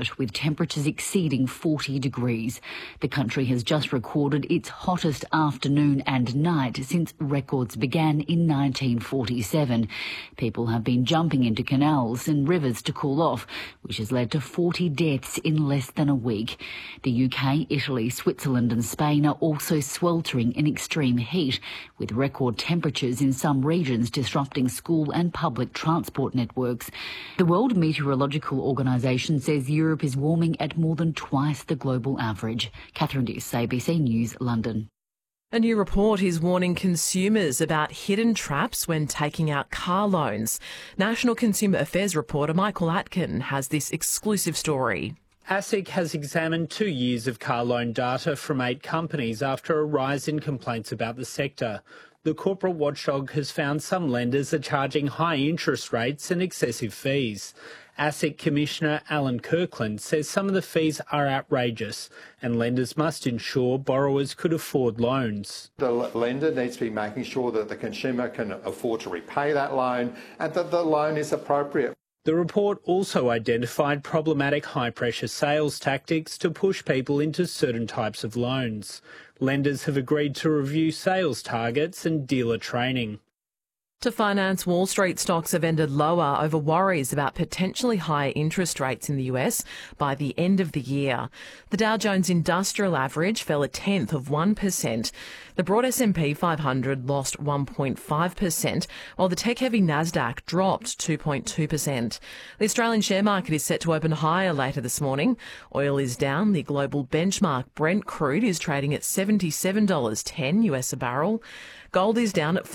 alert with temperatures exceeding 40 degrees. The country has just recorded its hottest afternoon and night since records began in 1947. People have been jumping into canals and rivers to cool off, which has led to 40 deaths in less than a week. The UK, Italy, Switzerland and Spain are also sweltering in extreme heat, with record temperatures in some regions disrupting school and public transport networks. The World Meteorological Organisation says Europe is warming at more than twice the global average. Catherine Duce, ABC News, London. A new report is warning consumers about hidden traps when taking out car loans. National Consumer Affairs reporter Michael Atkin has this exclusive story. ASIC has examined 2 years of car loan data from 8 companies after a rise in complaints about the sector. The corporate watchdog has found some lenders are charging high interest rates and excessive fees. ASIC Commissioner Alan Kirkland says some of the fees are outrageous and lenders must ensure borrowers could afford loans. The lender needs to be making sure that the consumer can afford to repay that loan and that the loan is appropriate. The report also identified problematic high-pressure sales tactics to push people into certain types of loans. Lenders have agreed to review sales targets and dealer training. To finance, Wall Street stocks have ended lower over worries about potentially higher interest rates in the US by the end of the year. The Dow Jones Industrial Average fell 0.1%. The broad S&P 500 lost 1.5%, while the tech-heavy Nasdaq dropped 2.2%. The Australian share market is set to open higher later this morning. Oil is down. The global benchmark Brent crude is trading at $77.10 US a barrel. Gold is down at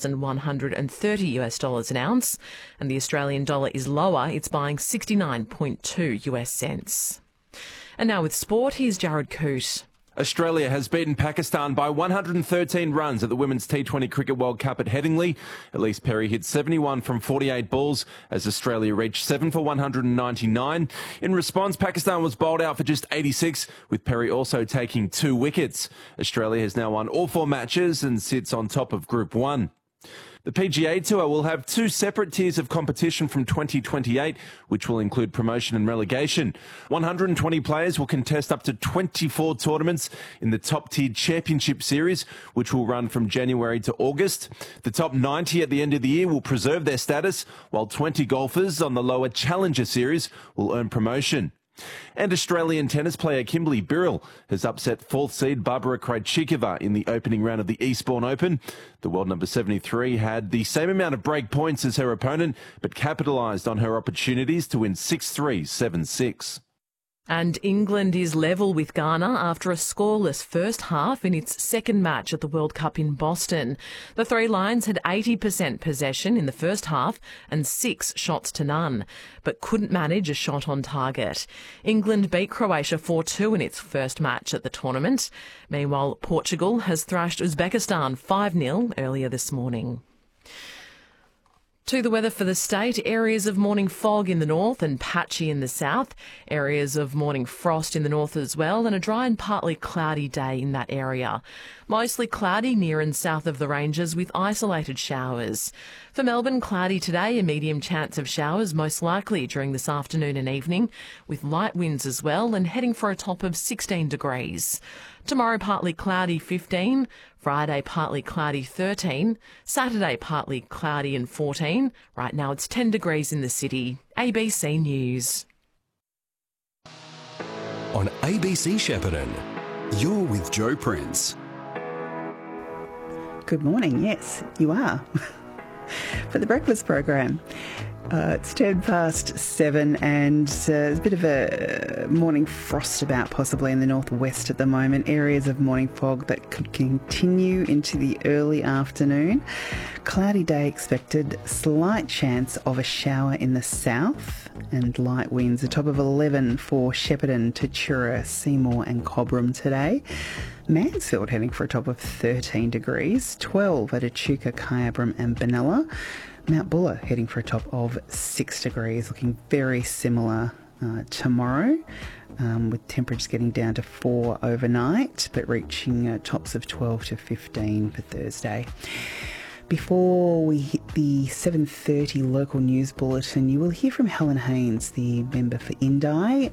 $4,130 US dollars an ounce, and the Australian dollar is lower. It's buying 69.2 US cents. And now with sport, here's Jared Coote. Australia has beaten Pakistan by 113 runs at the Women's T20 Cricket World Cup at Headingley. Elise Perry hit 71 from 48 balls as Australia reached 7 for 199. In response, Pakistan was bowled out for just 86, with Perry also taking 2 wickets. Australia has now won all 4 matches and sits on top of Group 1. The PGA Tour will have 2 separate tiers of competition from 2028, which will include promotion and relegation. 120 players will contest up to 24 tournaments in the top-tiered Championship Series, which will run from January to August. The top 90 at the end of the year will preserve their status, while 20 golfers on the lower Challenger Series will earn promotion. And Australian tennis player Kimberly Birrell has upset 4th seed Barbara Krejcikova in the opening round of the Eastbourne Open. The world number 73 had the same amount of break points as her opponent, but capitalised on her opportunities to win 6-3, 7-6. And England is level with Ghana after a scoreless first half in its second match at the World Cup in Boston. The Three Lions had 80% possession in the first half and 6 shots to none, but couldn't manage a shot on target. England beat Croatia 4-2 in its first match at the tournament. Meanwhile, Portugal has thrashed Uzbekistan 5-0 earlier this morning. To the weather for the state, areas of morning fog in the north and patchy in the south, areas of morning frost in the north as well, and a dry and partly cloudy day in that area. Mostly cloudy near and south of the ranges with isolated showers. For Melbourne, cloudy today, a medium chance of showers most likely during this afternoon and evening, with light winds as well, and heading for a top of 16 degrees. Tomorrow, partly cloudy 15, Friday, partly cloudy 13, Saturday, partly cloudy and 14. Right now, it's 10 degrees in the city. ABC News. On ABC Shepparton, you're with Joe Prince. Good morning. Yes, you are. For the breakfast program. It's 7:10 and there's a bit of a morning frost about possibly in the northwest at the moment. Areas of morning fog that could continue into the early afternoon. Cloudy day expected. Slight chance of a shower in the south and light winds. A top of 11 for Shepparton, Tatura, Seymour and Cobram today. Mansfield heading for a top of 13 degrees. 12 at Echuca, Kyabram and Benalla. Mount Buller heading for a top of 6 degrees, looking very similar tomorrow, with temperatures getting down to 4 overnight, but reaching tops of 12 to 15 for Thursday. Before we hit the 7:30 local news bulletin, you will hear from Helen Haynes, the member for Indi,